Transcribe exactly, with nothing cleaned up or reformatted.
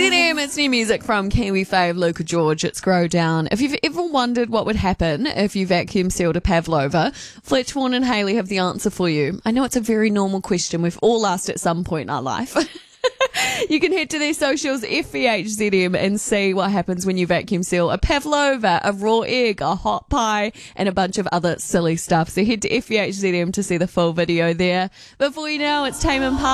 Z M, it's new music from Kiwi fave Luca George. It's Grow Down. If you've ever wondered what would happen if you vacuum sealed a pavlova, Fletch, Vaughan and Hayley have the answer for you. I know it's a very normal question. We've all asked at some point in our life. You can head to their socials, F V H Z M, and see what happens when you vacuum seal a pavlova, a raw egg, a hot pie, and a bunch of other silly stuff. So head to F V H Z M to see the full video there. But for you now, it's Tame Impala.